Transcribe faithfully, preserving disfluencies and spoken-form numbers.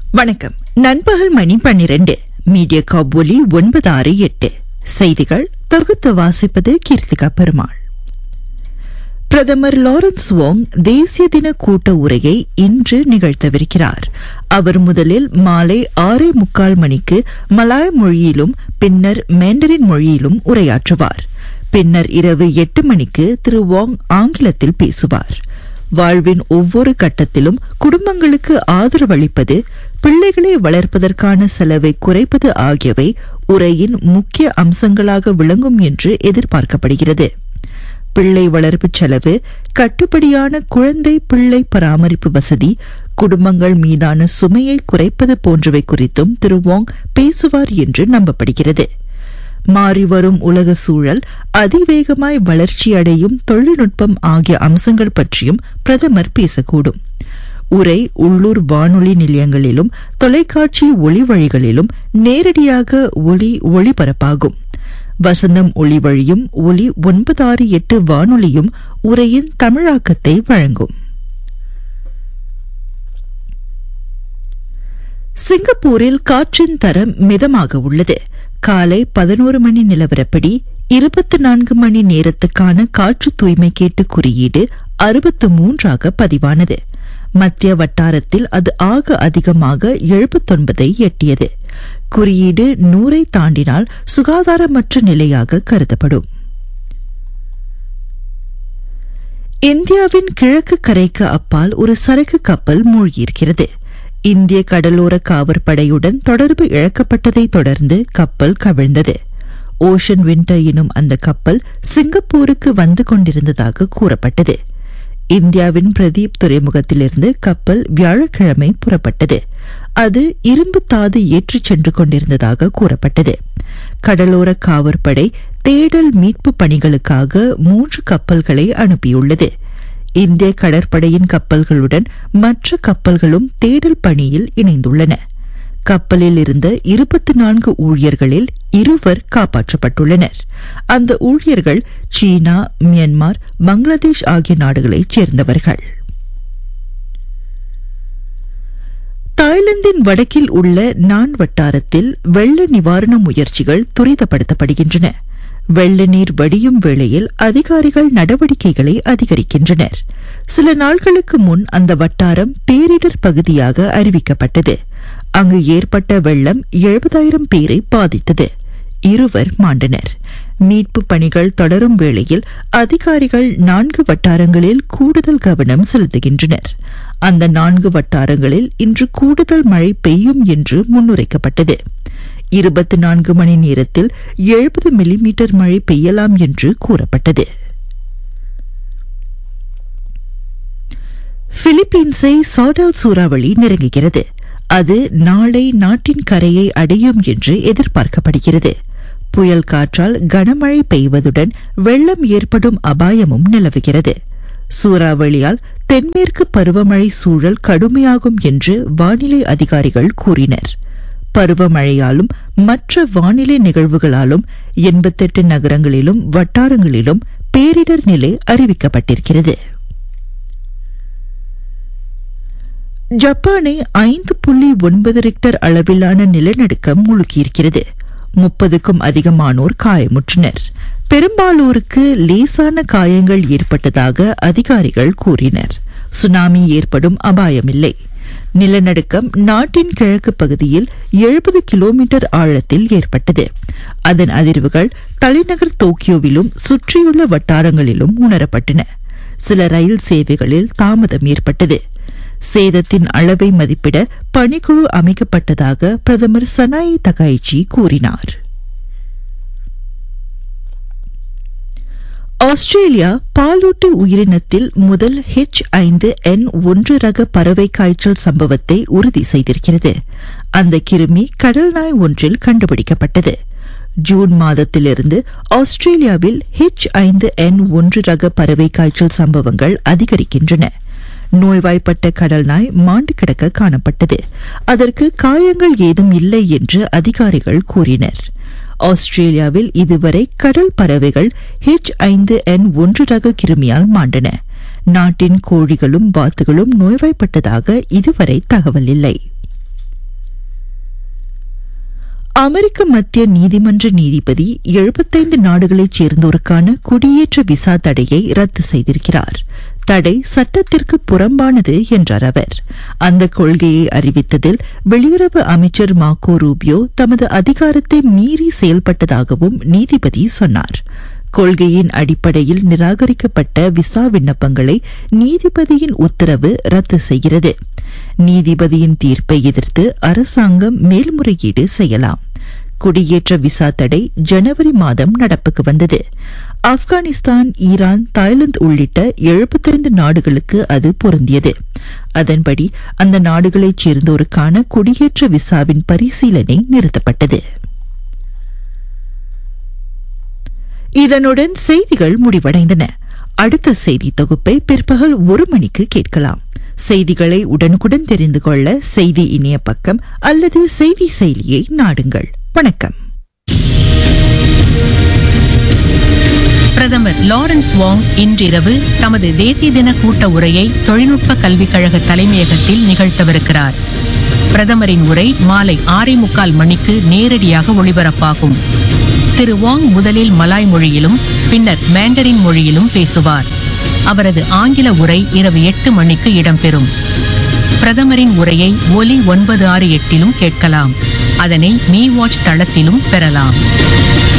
வணக்கம். நண்பகல் மணி பன்னிரண்டு. மீடியா காப் ஒலி ஒன்பது ஆறு எட்டு. செய்திகள் தொகுத்து வாசிப்பது கீர்த்திகா பெருமாள். பிரதமர் லாரன்ஸ் வோங் தேசிய தின கூட்ட உரையை இன்று நிகழ்த்தவிருக்கிறார். அவர் முதலில் மாலை ஆறே முக்கால் மணிக்கு மலாய மொழியிலும் பின்னர் மேண்டரின் மொழியிலும் உரையாற்றுவார். பின்னர் இரவு எட்டு மணிக்கு திரு வோங் ஆங்கிலத்தில் பேசுவார். வாழ்வின் ஒவ்வொரு கட்டத்திலும் குடும்பங்களுக்கு ஆதரவளிப்பது, பிள்ளைகளை வளர்ப்பதற்கான செலவை குறைப்பது ஆகியவை உரையின் முக்கிய அம்சங்களாக விளங்கும் என்று எதிர்பார்க்கப்படுகிறது. பிள்ளை வளர்ப்பு செலவு, கட்டுப்படியான குழந்தை பிள்ளை பராமரிப்பு வசதி, குடும்பங்கள் மீதான சுமையை குறைப்பது போன்றவை குறித்தும் திரு வோங் பேசுவார் என்று நம்பப்படுகிறது. மாறிவரும் உலக சூழல், அதிவேகமாய் வளர்ச்சியடையும் தொழில்நுட்பம் ஆகிய அம்சங்கள் பற்றியும் பிரதமர் பேசக்கூடும். உரை உள்ளூர் வானொலி நிலையங்களிலும் தொலைக்காட்சி ஒளி வழிகளிலும் நேரடியாக ஒலி ஒளிபரப்பாகும். வசந்தம் ஒளி வழியும் ஒலி ஒன்பது ஆறு எட்டு வானொலியும் உரையின் தமிழாக்கத்தை வழங்கும். சிங்கப்பூரில் காற்றின் தரம் மிதமாக உள்ளது. காலை பதினோரு மணி நிலவரப்படி இருபத்தி நான்கு மணி நேரத்துக்கான காற்று தூய்மை கேட்டு குறியீடு அறுபத்து மூன்றாக பதிவானது. மத்திய வட்டாரத்தில் அது ஆக அதிகமாக எழுபத்தொன்பதை எட்டியது. குறியீடு நூறை தாண்டினால் சுகாதாரமற்ற நிலையாக கருதப்படும். இந்தியாவின் கிழக்கு கரைக்கு அப்பால் ஒரு சரக்கு கப்பல் மூழ்கியிருக்கிறது. இந்திய கடலோர காவற்படையுடன் தொடர்பு இழக்கப்பட்டதை தொடர்ந்து கப்பல் கவிழ்ந்தது. ஓஷன் விண்டர் எனும் அந்த கப்பல் சிங்கப்பூருக்கு வந்து கொண்டிருந்ததாக கூறப்பட்டது. இந்தியாவின் பிரதீப் துறைமுகத்திலிருந்து கப்பல் வியாழக்கிழமை புறப்பட்டது. அது இரும்பு தாது ஏற்றிச் சென்று கொண்டிருந்ததாக கூறப்பட்டது. கடலோர காவற்படை தேடல் மீட்பு பணிகளுக்காக மூன்று கப்பல்களை அனுப்பியுள்ளது. இந்திய கடற்படையின் கப்பல்களுடன் மற்ற கப்பல்களும் தேடல் பணியில் இணைந்துள்ளன. கப்பலில் இருந்த இருபத்தி நான்கு ஊழியர்களில் இருவர் காப்பாற்றப்பட்டுள்ளனர். அந்த ஊழியர்கள் சீனா, மியான்மர், பங்களாதேஷ் ஆகிய நாடுகளைச் சேர்ந்தவர்கள். தாய்லாந்தின் வடக்கில் உள்ள நான் வட்டாரத்தில் வெள்ள நிவாரண முயற்சிகள் துரிதப்படுத்தப்படுகின்றன. வெள்ள நீர் வடியும் வேளையில் அதிகாரிகள் நடவடிக்கைகளை அதிகரிக்கின்றனர். சில நாட்களுக்கு முன் அந்த வட்டாரம் பேரிடர் பகுதியாக அறிவிக்கப்பட்டது. அங்கு ஏற்பட்ட வெள்ளம் எழுபதாயிரம் பேரை பாதித்தது. இருவர் மாண்டனர். மீட்பு பணிகள் தொடரும் வேளையில் அதிகாரிகள் நான்கு வட்டாரங்களில் கூடுதல் கவனம் செலுத்துகின்றனர். அந்த நான்கு வட்டாரங்களில் இன்று கூடுதல் மழை பெய்யும் என்று முன்னுரைக்கப்பட்டது. இருபத்தி நான்கு மணி நேரத்தில் எழுபது மில்லிமீட்டர் மழை பெய்யலாம் என்று கூறப்பட்டது. பிலிப்பீன்ஸை சாடல் சூறாவளி நெருங்குகிறது. அது நாளை நாட்டின் கரையை அடையும் என்று எதிர்பார்க்கப்படுகிறது. புயல் காற்றால் கனமழை பெய்வதுடன் வெள்ளம் ஏற்படும் அபாயமும் நிலவுகிறது. சூறாவளியால் தென்மேற்கு பருவமழை சூழல் கடுமையாகும் என்று வானிலை அதிகாரிகள் கூறினர். பருவமழையாலும் மற்ற வானிலை நிகழ்வுகளாலும் எண்பத்தெட்டு நகரங்களிலும் வட்டாரங்களிலும் பேரிடர் நிலை அறிவிக்கப்பட்டிருக்கிறது. ஜப்பானை ஐந்து புள்ளி ஒன்பது ரிக்டர் அளவிலான நிலநடுக்கம் முழுக்கியிருக்கிறது. முப்பதுக்கும் அதிகமானோர் காயமுற்றனர். பெரும்பாலோருக்கு லேசான காயங்கள் ஏற்பட்டதாக அதிகாரிகள் கூறினர். சுனாமி ஏற்படும் அபாயமில்லை. நிலநடுக்கம் நாட்டின் கிழக்கு பகுதியில் எழுபது கிலோமீட்டர் ஆழத்தில் ஏற்பட்டது. அதன் அதிர்வுகள் தலைநகர் டோக்கியோவிலும் சுற்றியுள்ள வட்டாரங்களிலும் உணரப்பட்டன. சில ரயில் சேவைகளில் தாமதம் ஏற்பட்டது. சேதத்தின் அளவை மதிப்பிட பணிக்குழு அமைக்கப்பட்டதாக பிரதமர் சனாயி தகாய்ச்சி கூறினார். ஆஸ்திரேலியா பாலூட்டு உயிரினத்தில் முதல் ஹெச் ஐந்து என் ஒன்று ரக பறவை காய்ச்சல் சம்பவத்தை உறுதி செய்திருக்கிறது. அந்த கிருமி கடல் நாய் ஒன்றில் கண்டுபிடிக்கப்பட்டது. ஜூன் மாதத்திலிருந்து ஆஸ்திரேலியாவில் ஹெச் ஐந்து என் ஒன்று ரக பறவை காய்ச்சல் சம்பவங்கள் அதிகரிக்கின்றன. நோய்வாய்ப்பட்ட கடல் நாய் மாண்டு கிடக்க காணப்பட்டது. அதற்கு காயங்கள் ஏதும் இல்லை என்று அதிகாரிகள் கூறினர். ஆஸ்திரேலியாவில் இதுவரை கடல் பறவைகள் ஹெச் ஐந்து என் ஒன்று ரக கிருமியால் மாண்டன. நாட்டின் கோழிகளும் வாத்துகளும் நோய்வாய்ப்பட்டதாக இதுவரை தகவல் இல்லை. அமெரிக்க மத்திய நீதிமன்ற நீதிபதி எழுபத்தைந்து நாடுகளைச் சேர்ந்தோருக்கான குடியேற்ற விசா தடையை ரத்து செய்திருக்கிறார். தடை சட்டத்திற்கு புறம்பானது என்றார் அவர். அந்த கொள்கையை அறிவித்ததில் வெளியுறவு அமைச்சர் மார்க்கோ ரூபியோ தமது அதிகாரத்தை மீறி செயல்பட்டதாகவும் நீதிபதி சொன்னார். கொள்கையின் அடிப்படையில் நிராகரிக்கப்பட்ட விசா விண்ணப்பங்களை நீதிபதியின் உத்தரவு ரத்து செய்கிறது. நீதிபதியின் தீர்ப்பை எதிர்த்து அரசாங்கம் மேல்முறையீடு செய்யலாம். குடியேற்ற விசா தடை ஜனவரி மாதம் நடப்புக்கு வந்தது. ஆப்கானிஸ்தான், ஈரான், தாய்லாந்து உள்ளிட்ட எழுபத்தைந்து நாடுகளுக்கு அது பொருந்தியது. அதன்படி அந்த நாடுகளைச் சேர்ந்தோருக்கான குடியேற்ற விசாவின் பரிசீலனை நிறுத்தப்பட்டது. இதனுடன் செய்திகள் முடிவடைந்தன. அடுத்த செய்தி தொகுப்பை பிற்பகல் ஒரு மணிக்கு கேட்கலாம். செய்திகளை உடனுக்குடன் தெரிந்து கொள்ள செய்தி இணைய பக்கம் அல்லது செய்தி செயலியை நாடுங்கள். வணக்கம். பிரதமர் லாரன்ஸ் வாங் இன்றிரவு தமது தேசிய தின கூட்ட உரையை தொழில்நுட்ப கல்விக் கழக தலைமையகத்தில் நிகழ்த்தவிருக்கிறார். பிரதமரின் உரை மாலை ஆறே முக்கால் மணிக்கு நேரடியாக ஒளிபரப்பாகும். திரு வாங் முதலில் மலாய் மொழியிலும் பின்னர் மேண்டரின் மொழியிலும் பேசுவார். அவரது ஆங்கில உரை இரவு எட்டு மணிக்கு இடம்பெறும். பிரதமரின் உரையை ஒலி ஒன்பது ஆறு எட்டிலும் கேட்கலாம். அதனை மீ வாட்ச் தளத்திலும் பெறலாம்.